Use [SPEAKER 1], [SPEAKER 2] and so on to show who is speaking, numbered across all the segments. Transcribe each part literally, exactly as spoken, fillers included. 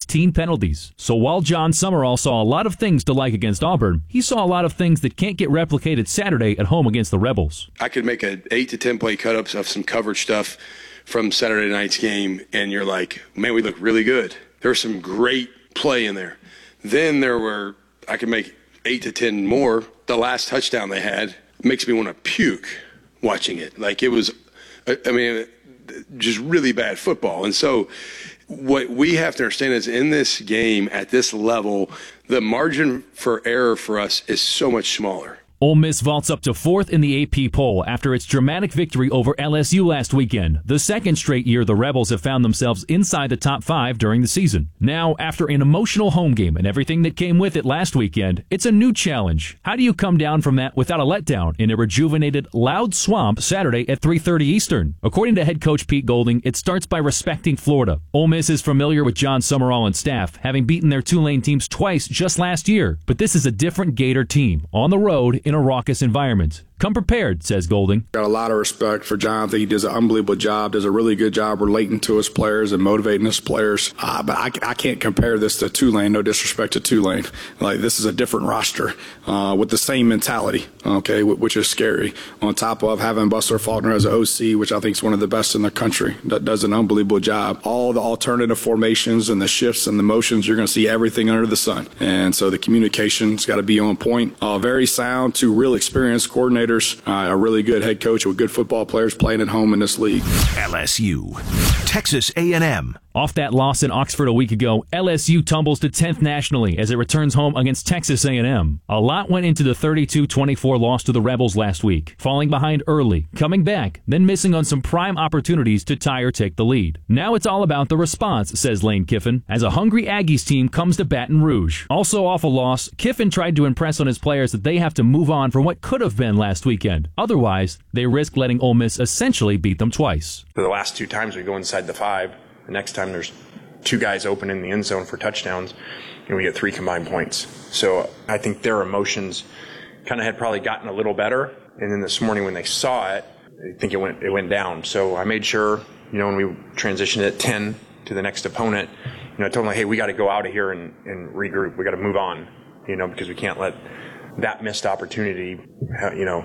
[SPEAKER 1] fifteen penalties. So while John Summerall saw a lot of things to like against Auburn, he saw a lot of things that can't get replicated Saturday at home against the Rebels.
[SPEAKER 2] I could make an eight to ten play cut-ups of some coverage stuff from Saturday night's game, and you're like, man, we look really good. There's some great play in there. Then there were, I could make eight to ten more. The last touchdown they had makes me want to puke watching it. Like it was, I mean, just really bad football. And so what we have to understand is in this game at this level, the margin for error for us is so much smaller.
[SPEAKER 1] Ole Miss vaults up to fourth in the A P poll after its dramatic victory over L S U last weekend, the second straight year the Rebels have found themselves inside the top five during the season. Now, after an emotional home game and everything that came with it last weekend, it's a new challenge. How do you come down from that without a letdown in a rejuvenated Loud Swamp Saturday at three thirty Eastern? According to head coach Pete Golding, it starts by respecting Florida. Ole Miss is familiar with John Summerall and staff, having beaten their Tulane teams twice just last year. But this is a different Gator team, on the road in a raucous environment. Come prepared, says Golding.
[SPEAKER 3] Got a lot of respect for John. I think he does an unbelievable job, does a really good job relating to his players and motivating his players. Uh, but I, I can't compare this to Tulane, no disrespect to Tulane. Like, this is a different roster uh, with the same mentality, okay, which is scary. On top of having Buster Faulkner as an O C, which I think is one of the best in the country, that does an unbelievable job. All the alternative formations and the shifts and the motions, you're going to see everything under the sun. And so the communication's got to be on point. Uh, very sound, two real experienced coordinators. Uh, a really good head coach with good football players playing at home in this league.
[SPEAKER 4] L S U, Texas A and M.
[SPEAKER 1] Off that loss in Oxford a week ago, L S U tumbles to tenth nationally as it returns home against Texas A and M. A lot went into the thirty-two twenty-four loss to the Rebels last week, falling behind early, coming back, then missing on some prime opportunities to tie or take the lead. Now it's all about the response, says Lane Kiffin, as a hungry Aggies team comes to Baton Rouge. Also off a loss, Kiffin tried to impress on his players that they have to move on from what could have been last weekend. Otherwise, they risk letting Ole Miss essentially beat them twice.
[SPEAKER 5] For the last two times we go inside the five, the next time there's two guys open in the end zone for touchdowns, and we get three combined points. So I think their emotions kind of had probably gotten a little better, and then this morning when they saw it, I think it went it went down. So I made sure, you know, when we transitioned at ten to the next opponent, you know, I told them, hey, we got to go out of here and, and regroup. We got to move on, you know, because we can't let that missed opportunity, you know,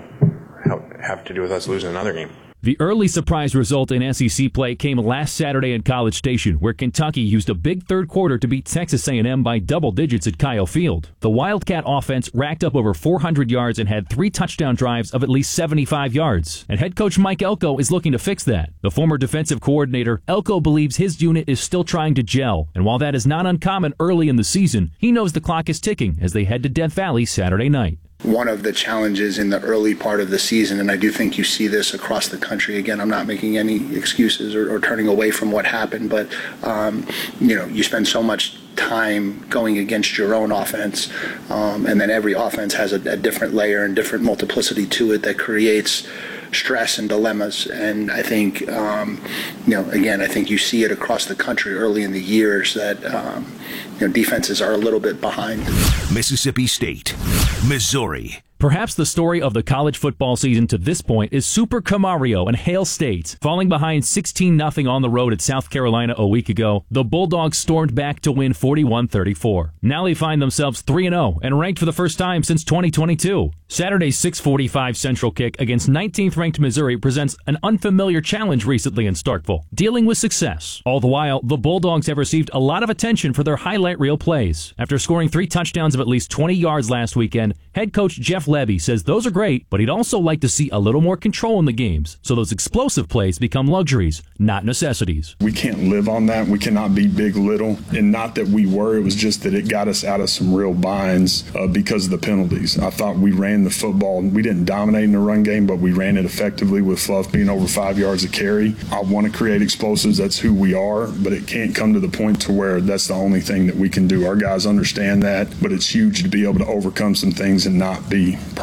[SPEAKER 5] have to do with us losing another game.
[SPEAKER 1] The early surprise result in S E C play came last Saturday in College Station, where Kentucky used a big third quarter to beat Texas A and M by double digits at Kyle Field. The Wildcat offense racked up over four hundred yards and had three touchdown drives of at least seventy-five yards. And head coach Mike Elko is looking to fix that. The former defensive coordinator, Elko believes his unit is still trying to gel, and while that is not uncommon early in the season, he knows the clock is ticking as they head to Death Valley Saturday night.
[SPEAKER 6] One of the challenges in the early part of the season, and I do think you see this across the country. Again, I'm not making any excuses or, or turning away from what happened, but um, you know, you spend so much time going against your own offense, um, and then every offense has a, a different layer and different multiplicity to it that creates stress and dilemmas. And I think, um, you know, again, I think you see it across the country early in the years that um, you know, defenses are a little bit behind.
[SPEAKER 4] Mississippi State, Missouri.
[SPEAKER 1] Perhaps the story of the college football season to this point is Super Camario and Hail State. Falling behind sixteen nothing on the road at South Carolina a week ago, the Bulldogs stormed back to win forty-one thirty-four. Now they find themselves three and oh and ranked for the first time since twenty twenty-two. Saturday's six forty-five Central kick against nineteenth ranked Missouri presents an unfamiliar challenge recently in Starkville, dealing with success. All the while, the Bulldogs have received a lot of attention for their highlight reel plays. After scoring three touchdowns of at least twenty yards last weekend, head coach Jeff Levy says those are great, but he'd also like to see a little more control in the games, so those explosive plays become luxuries, not necessities.
[SPEAKER 7] We can't live on that. We cannot be big little, and not that we were. It was just that it got us out of some real binds uh, because of the penalties. I thought we ran the football. We didn't dominate in the run game, but we ran it effectively with Fluff being over five yards a carry. I want to create explosives. That's who we are, but it can't come to the point to where that's the only thing that we can do. Our guys understand that, but it's huge to be able to overcome some things and not be perfect.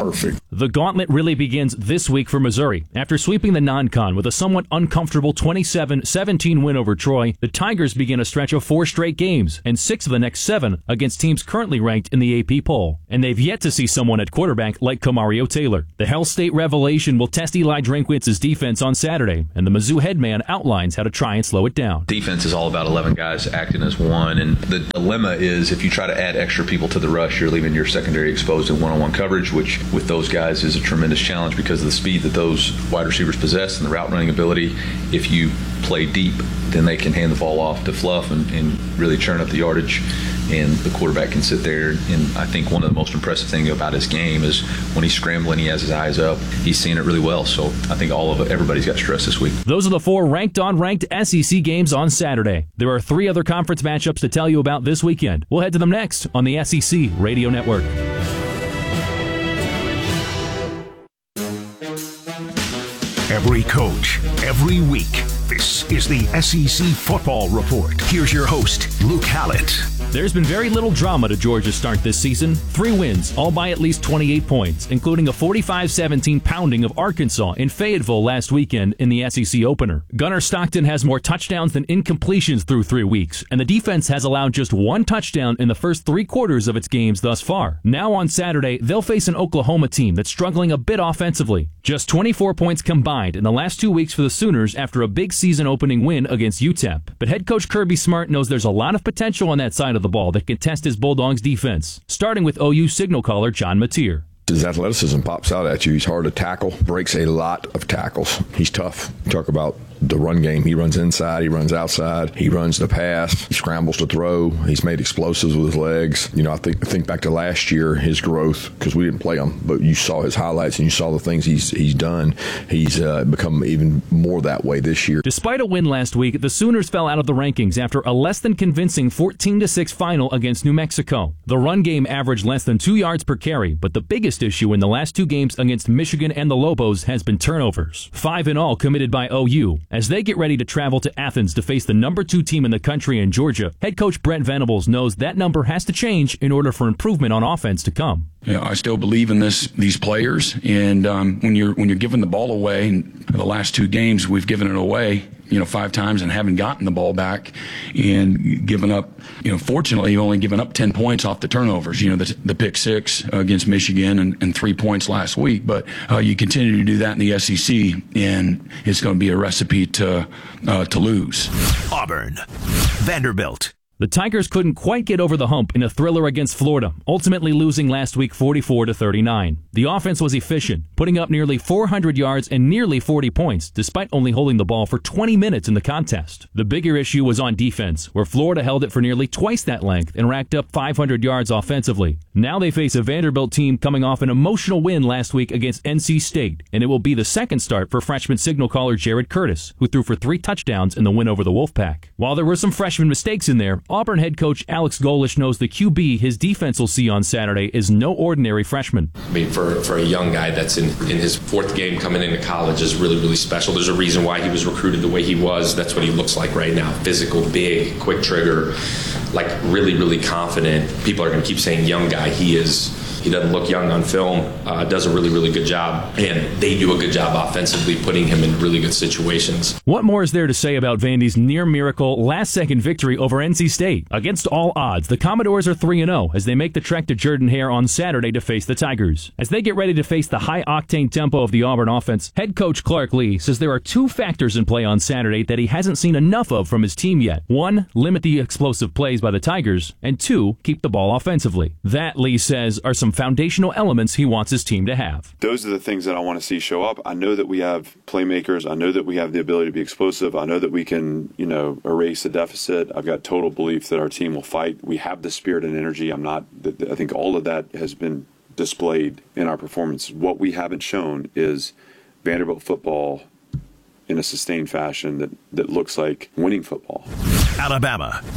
[SPEAKER 1] The gauntlet really begins this week for Missouri. After sweeping the non-con with a somewhat uncomfortable twenty-seven seventeen win over Troy, the Tigers begin a stretch of four straight games and six of the next seven against teams currently ranked in the A P poll. And they've yet to see someone at quarterback like Kamario Taylor. The Hell State revelation will test Eli Drinkwitz's defense on Saturday, and the Mizzou headman outlines how to try and slow it down.
[SPEAKER 8] Defense is all about eleven guys acting as one, and the dilemma is if you try to add extra people to the rush, you're leaving your secondary exposed in one-on-one coverage, which with those guys is a tremendous challenge because of the speed that those wide receivers possess and the route running ability. If you play deep, then they can hand the ball off to Fluff and, and really churn up the yardage, and the quarterback can sit there. And I think one of the most impressive things about his game is when he's scrambling, he has his eyes up. He's seeing it really well. So I think all of it, everybody's got stress this week.
[SPEAKER 1] Those are the four ranked on ranked S E C games on Saturday. There are three other conference matchups to tell you about this weekend. We'll head to them next on the S E C Radio Network.
[SPEAKER 4] Every coach, every week. This is the S E C Football Report. Here's your host, Luke Hallett.
[SPEAKER 1] There's been very little drama to Georgia's start this season. Three wins, all by at least twenty-eight points, including a forty-five seventeen pounding of Arkansas in Fayetteville last weekend in the S E C opener. Gunnar Stockton has more touchdowns than incompletions through three weeks, and the defense has allowed just one touchdown in the first three quarters of its games thus far. Now on Saturday, they'll face an Oklahoma team that's struggling a bit offensively. Just twenty-four points combined in the last two weeks for the Sooners after a big season-opening win against U T E P. But head coach Kirby Smart knows there's a lot of potential on that side of the ball that can test his Bulldogs defense, starting with O U signal caller John Mateer.
[SPEAKER 9] His athleticism pops out at you. He's hard to tackle, breaks a lot of tackles. He's tough. Talk about the run game. He runs inside, he runs outside, he runs the pass, he scrambles to throw. He's made explosives with his legs. You know, I think think back to last year, his growth, because we didn't play him, but you saw his highlights and you saw the things he's he's done. He's uh, become even more that way this year.
[SPEAKER 1] Despite a win last week, the Sooners fell out of the rankings after a less than convincing fourteen to six final against New Mexico. The run game averaged less than two yards per carry, but the biggest issue in the last two games against Michigan and the Lobos has been turnovers. Five in all committed by O U. As they get ready to travel to Athens to face the number two team in the country in Georgia, head coach Brent Venables knows that number has to change in order for improvement on offense to come.
[SPEAKER 3] Yeah, I still believe in this these players, and um, when you're when you're giving the ball away, and the last two games we've given it away, you know, five times and haven't gotten the ball back, and given up, you know, fortunately, you've only given up ten points off the turnovers, you know, the, the pick six against Michigan and, and three points last week. But uh, you continue to do that in the S E C, and it's going to be a recipe to uh, to lose.
[SPEAKER 4] Auburn, Vanderbilt.
[SPEAKER 1] The Tigers couldn't quite get over the hump in a thriller against Florida, ultimately losing last week forty-four to thirty-nine. The offense was efficient, putting up nearly four hundred yards and nearly forty points, despite only holding the ball for twenty minutes in the contest. The bigger issue was on defense, where Florida held it for nearly twice that length and racked up five hundred yards offensively. Now they face a Vanderbilt team coming off an emotional win last week against N C State, and it will be the second start for freshman signal caller Jared Curtis, who threw for three touchdowns in the win over the Wolfpack. While there were some freshman mistakes in there, Auburn head coach Alex Golesh knows the Q B his defense will see on Saturday is no ordinary freshman.
[SPEAKER 10] I mean, for, for a young guy that's in, in his fourth game coming into college is really, really special. There's a reason why he was recruited the way he was. That's what he looks like right now. Physical, big, quick trigger, like really, really confident. People are going to keep saying young guy. He is. He doesn't look young on film, uh, does a really, really good job, and they do a good job offensively putting him in really good situations.
[SPEAKER 1] What more is there to say about Vandy's near-miracle, last-second victory over N C State? Against all odds, the Commodores are three and oh as they make the trek to Jordan-Hare on Saturday to face the Tigers. As they get ready to face the high-octane tempo of the Auburn offense, head coach Clark Lee says there are two factors in play on Saturday that he hasn't seen enough of from his team yet. One, limit the explosive plays by the Tigers, and two, keep the ball offensively. That, Lee says, are some foundational elements he wants his team to have.
[SPEAKER 11] Those are the things that I want to see show up. I know that we have playmakers. I know that we have the ability to be explosive. I know that we can, you know, erase the deficit. I've got total belief that our team will fight. We have the spirit and energy. I'm not, I think all of that has been displayed in our performance. What we haven't shown is Vanderbilt football in a sustained fashion that, that looks like winning football.
[SPEAKER 4] Alabama,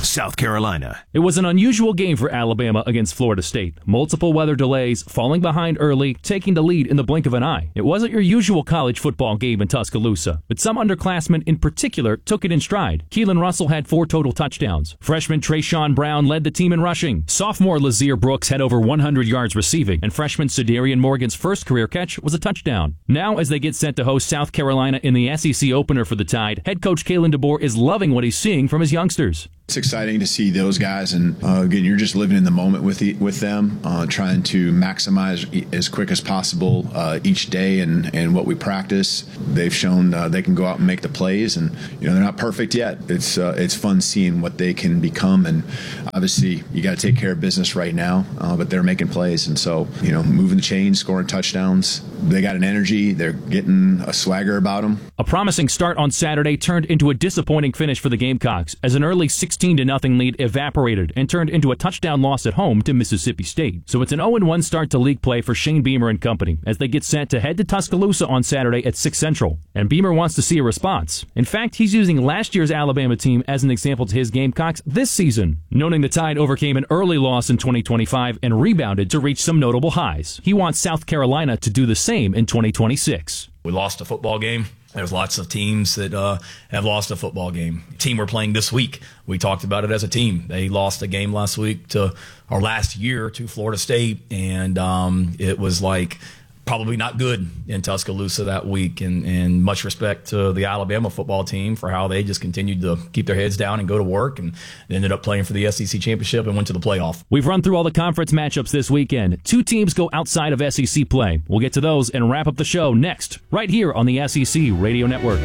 [SPEAKER 4] South Carolina.
[SPEAKER 1] It was an unusual game for Alabama against Florida State. Multiple weather delays, falling behind early, taking the lead in the blink of an eye. It wasn't your usual college football game in Tuscaloosa, but some underclassmen in particular took it in stride. Keelan Russell had four total touchdowns. Freshman Trayshawn Brown led the team in rushing. Sophomore Lazier Brooks had over one hundred yards receiving, and freshman Sedarian Morgan's first career catch was a touchdown. Now, as they get set to host South Carolina in the S E C opener for the Tide, head coach Kalen DeBoer is loving what he's seeing from his youngsters.
[SPEAKER 12] It's exciting to see those guys, and uh, again, you're just living in the moment with the, with them, uh, trying to maximize e- as quick as possible uh, each day and, and what we practice. They've shown uh, they can go out and make the plays, and you know they're not perfect yet. It's uh, it's fun seeing what they can become, and obviously you got to take care of business right now, uh, but they're making plays, and so you know moving the chains, scoring touchdowns. They got an energy. They're getting a swagger about them.
[SPEAKER 1] A promising start on Saturday turned into a disappointing finish for the Gamecocks as an early sixteen to nothing lead evaporated and turned into a touchdown loss at home to Mississippi State. So it's an oh and one start to league play for Shane Beamer and company as they get set to head to Tuscaloosa on Saturday at six Central. And Beamer wants to see a response. In fact, he's using last year's Alabama team as an example to his Gamecocks this season, noting the Tide overcame an early loss in twenty twenty-five and rebounded to reach some notable highs. He wants South Carolina to do the same in twenty twenty-six.
[SPEAKER 13] We lost a football game. There's lots of teams that uh, have lost a football game. The team we're playing this week, we talked about it as a team. They lost a game last week to, or last year to Florida State, and um, it was like probably not good in Tuscaloosa that week. And, and much respect to the Alabama football team for how they just continued to keep their heads down and go to work, and they ended up playing for the S E C championship and went to the playoff.
[SPEAKER 1] We've run through all the conference matchups this weekend. Two teams go outside of S E C play. We'll get to those and wrap up the show next, right here on the S E C Radio Network.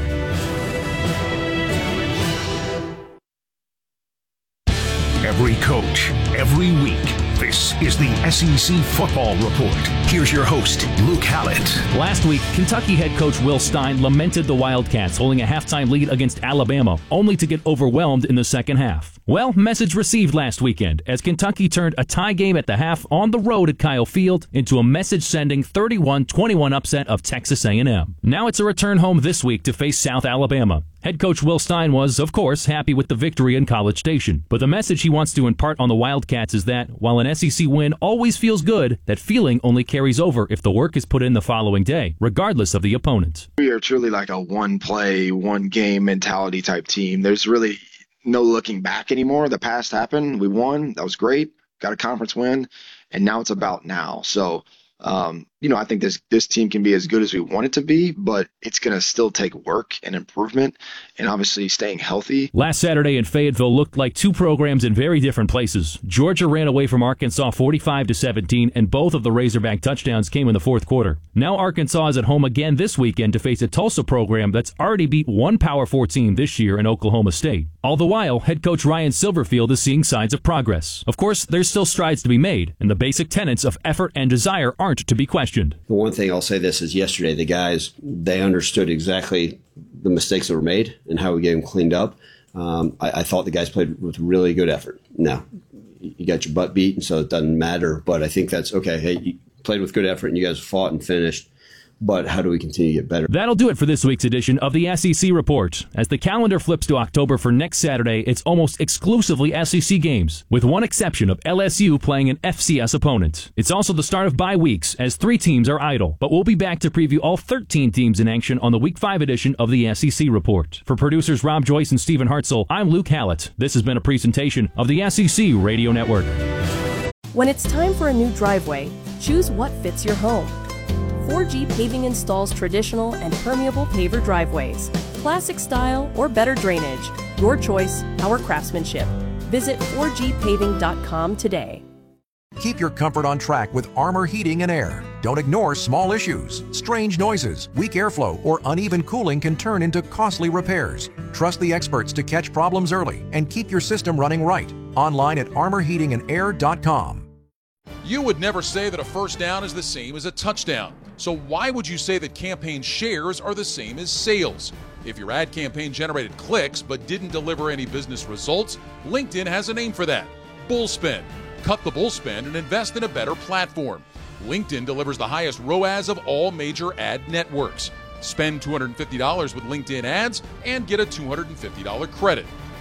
[SPEAKER 4] Every coach, every week. This is the S E C Football Report. Here's your host, Luke Hallett.
[SPEAKER 1] Last week, Kentucky head coach Will Stein lamented the Wildcats holding a halftime lead against Alabama, only to get overwhelmed in the second half. Well, message received last weekend as Kentucky turned a tie game at the half on the road at Kyle Field into a message-sending thirty-one twenty-one upset of Texas A and M. Now it's a return home this week to face South Alabama. Head coach Will Stein was, of course, happy with the victory in College Station. But the message he wants to impart on the Wildcats is that, while an S E C win always feels good, that feeling only carries over if the work is put in the following day, regardless of the opponent.
[SPEAKER 14] We are truly like a one-play, one-game mentality type team. There's really no looking back anymore. The past happened. We won. That was great. Got a conference win. And now it's about now. So, um, you know, I think this this team can be as good as we want it to be, but it's going to still take work and improvement and obviously staying healthy.
[SPEAKER 1] Last Saturday in Fayetteville looked like two programs in very different places. Georgia ran away from Arkansas forty-five to seventeen, and both of the Razorback touchdowns came in the fourth quarter. Now Arkansas is at home again this weekend to face a Tulsa program that's already beat one Power Four team this year in Oklahoma State. All the while, head coach Ryan Silverfield is seeing signs of progress. Of course, there's still strides to be made, and the basic tenets of effort and desire aren't to be questioned.
[SPEAKER 15] The one thing I'll say this is yesterday, the guys, they understood exactly the mistakes that were made and how we get them cleaned up. Um, I, I thought the guys played with really good effort. Now, you got your butt beat, and so it doesn't matter, but I think that's okay. Hey, you played with good effort, and you guys fought and finished. But how do we continue to get better?
[SPEAKER 1] That'll do it for this week's edition of the S E C Report. As the calendar flips to October for next Saturday, it's almost exclusively S E C games, with one exception of L S U playing an F C S opponent. It's also the start of bye weeks, as three teams are idle. But we'll be back to preview all thirteen teams in action on the Week five edition of the S E C Report. For producers Rob Joyce and Stephen Hartzell, I'm Luke Hallett. This has been a presentation of the S E C Radio Network.
[SPEAKER 16] When it's time for a new driveway, choose what fits your home. four G Paving installs traditional and permeable paver driveways, classic style or better drainage. Your choice, our craftsmanship. Visit four G paving dot com today.
[SPEAKER 17] Keep your comfort on track with Armor Heating and Air. Don't ignore small issues. Strange noises, weak airflow, or uneven cooling can turn into costly repairs. Trust the experts to catch problems early and keep your system running right. Online at armor heating and air dot com.
[SPEAKER 18] You would never say that a first down is the same as a touchdown. So why would you say that campaign shares are the same as sales? If your ad campaign generated clicks but didn't deliver any business results, LinkedIn has a name for that: Bullspend. Cut the bullspend and invest in a better platform. LinkedIn delivers the highest R O A S of all major ad networks. Spend two hundred fifty dollars with LinkedIn ads and get a two hundred fifty dollars credit.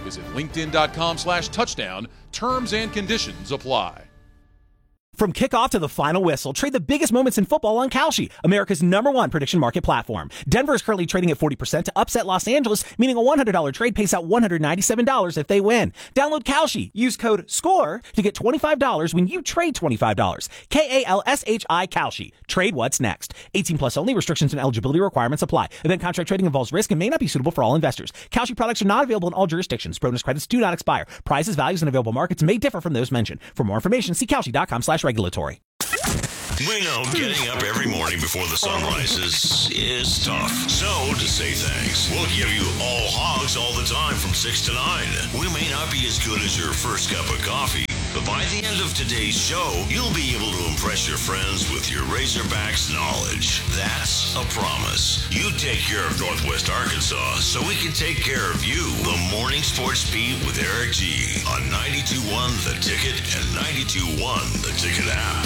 [SPEAKER 18] Visit linkedin.com slash touchdown. Terms and conditions apply.
[SPEAKER 19] From kickoff to the final whistle, trade the biggest moments in football on Kalshi, America's number one prediction market platform. Denver is currently trading at forty percent to upset Los Angeles, meaning a one hundred dollars trade pays out one hundred ninety-seven dollars if they win. Download Kalshi. Use code SCORE to get twenty-five dollars when you trade twenty-five dollars. K A L S H I Kalshi. Trade what's next. eighteen plus only. Restrictions and eligibility requirements apply. Event contract trading involves risk and may not be suitable for all investors. Kalshi products are not available in all jurisdictions. Bonus credits do not expire. Prices, values, and available markets may differ from those mentioned. For more information, see Kalshi.com slash regulatory.
[SPEAKER 20] We know getting up every morning before the sun rises is tough. So, to say thanks, we'll give you all hogs all the time from six to nine. We may not be as good as your first cup of coffee, but by the end of today's show, you'll be able to impress your friends with your Razorbacks knowledge. That's a promise. You take care of Northwest Arkansas so we can take care of you. The Morning Sports Beat with Eric G. on ninety-two point one The Ticket and ninety-two point one The Ticket app.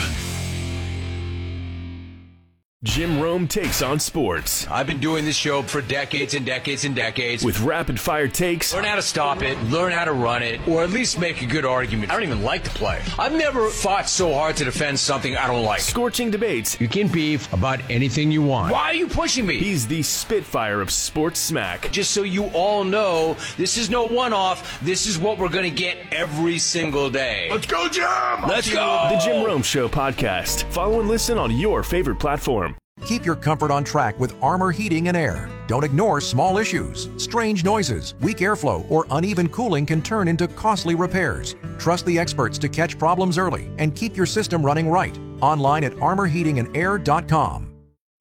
[SPEAKER 21] Jim Rome takes on sports.
[SPEAKER 22] I've been doing this show for decades and decades and decades.
[SPEAKER 21] With rapid-fire takes.
[SPEAKER 22] Learn how to stop it, learn how to run it, or at least make a good argument. I don't even like the play. I've never fought so hard to defend something I don't like.
[SPEAKER 21] Scorching debates.
[SPEAKER 22] You can beef about anything you want. Why are you pushing me?
[SPEAKER 21] He's the Spitfire of sports smack.
[SPEAKER 22] Just so you all know, this is no one-off. This is what we're going to get every single day.
[SPEAKER 20] Let's go, Jim!
[SPEAKER 22] Let's go!
[SPEAKER 21] The Jim Rome Show podcast. Follow and listen on your favorite platform.
[SPEAKER 17] Keep your comfort on track with Armor Heating and Air. Don't ignore small issues. Strange noises, weak airflow, or uneven cooling can turn into costly repairs. Trust the experts to catch problems early and keep your system running right. Online at armor heating and air dot com.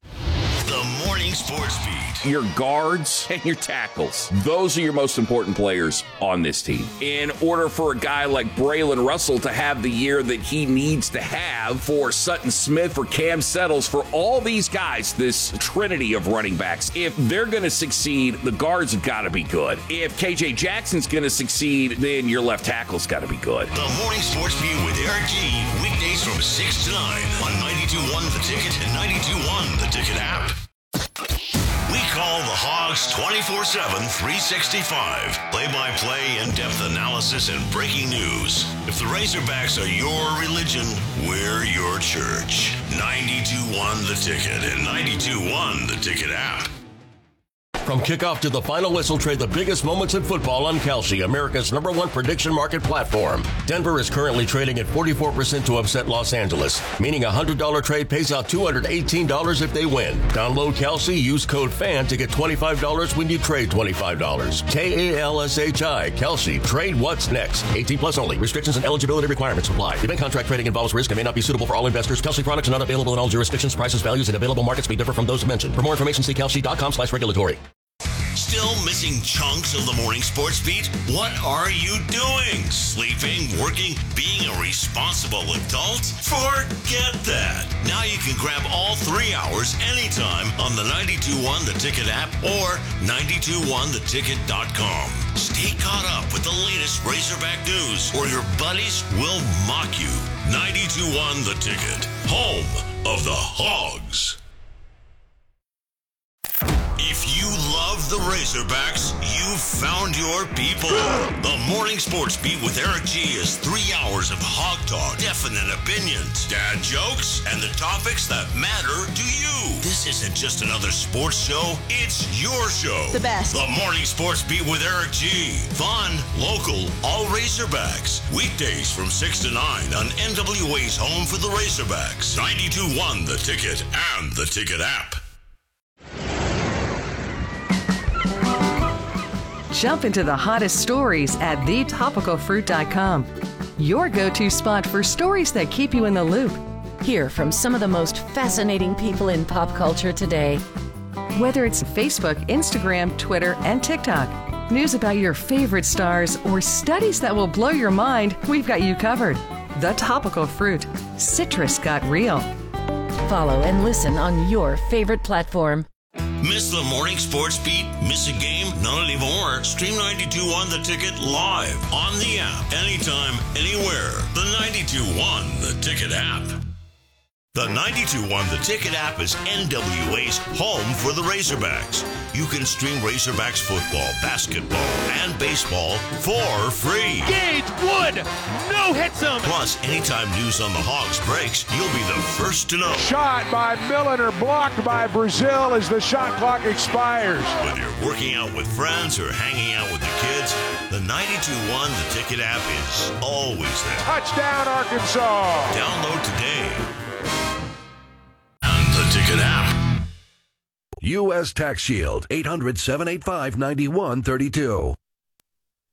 [SPEAKER 20] The Morning Sports Beat.
[SPEAKER 23] Your guards and your tackles. Those are your most important players on this team. In order for a guy like Braylon Russell to have the year that he needs to have, for Sutton Smith, for Cam Settles, for all these guys, this trinity of running backs, if they're going to succeed, the guards have got to be good. If K J Jackson's going to succeed, then your left tackle's got to be good.
[SPEAKER 20] The Morning Sports Beat with Eric G. Weekdays from six to nine on ninety-two point one The Ticket and ninety-two point one The Ticket app. We call the Hogs twenty-four seven, three sixty-five. Play-by-play, in-depth analysis, and breaking news. If the Razorbacks are your religion, we're your church. ninety-two point one The Ticket and ninety-two point one The Ticket app.
[SPEAKER 24] From kickoff to the final whistle, trade the biggest moments in football on Kalshi, America's number one prediction market platform. Denver is currently trading at forty-four percent to upset Los Angeles, meaning a one hundred dollars trade pays out two hundred eighteen dollars if they win. Download Kalshi, use code FAN to get twenty-five dollars when you trade twenty-five dollars. K A L S H I, Kalshi. Trade what's next. eighteen plus only. Restrictions and eligibility requirements apply. Event contract trading involves risk and may not be suitable for all investors. Kalshi products are not available in all jurisdictions. Prices, values, and available markets may differ from those mentioned. For more information, see kalshi.com slash regulatory.
[SPEAKER 20] Still missing chunks of the Morning Sports Beat? What are you doing? Sleeping, working, being a responsible adult? Forget that. Now you can grab all three hours anytime on the ninety-two point one The Ticket app or ninety-two point one the ticket dot com. Stay caught up with the latest Razorback news or your buddies will mock you. ninety-two point one The Ticket, home of the Hogs. If you love the Razorbacks, you've found your people. The Morning Sports Beat with Eric G is three hours of hog talk, definite opinions, dad jokes, and the topics that matter to you. This isn't just another sports show, it's your show.
[SPEAKER 25] The best.
[SPEAKER 20] The Morning Sports Beat with Eric G. Fun, local, all Razorbacks. Weekdays from six to nine on N W A's home for the Razorbacks. ninety-two point one The Ticket and the Ticket app.
[SPEAKER 26] Jump into the hottest stories at the topical fruit dot com. Your go-to spot for stories that keep you in the loop.
[SPEAKER 27] Hear from some of the most fascinating people in pop culture today.
[SPEAKER 26] Whether it's Facebook, Instagram, Twitter, and TikTok, news about your favorite stars, or studies that will blow your mind, we've got you covered. The Topical Fruit. Citrus got real.
[SPEAKER 27] Follow and listen on your favorite platform.
[SPEAKER 20] Miss the Morning Sports Beat? Miss a game? Not anymore. Stream ninety-two point one The Ticket live on the app. Anytime, anywhere. The ninety-two point one The Ticket app. The ninety-two one The Ticket app is N W A's home for the Razorbacks. You can stream Razorbacks football, basketball, and baseball for free.
[SPEAKER 2] Gage Wood, no hits him.
[SPEAKER 20] Plus, anytime news on the Hogs breaks, you'll be the first to know.
[SPEAKER 5] Shot by Milliner, blocked by Brazil as the shot clock expires.
[SPEAKER 20] Whether you're working out with friends or hanging out with the kids, the ninety-two one The Ticket app is always there.
[SPEAKER 5] Touchdown, Arkansas.
[SPEAKER 20] Download today. The Ticket app.
[SPEAKER 6] U S Tax Shield, eight hundred, seven eight five, nine one three two.